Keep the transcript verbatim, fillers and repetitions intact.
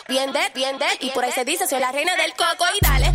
bien de, bien de. Y por ahí se dice, soy la reina del coco y dale.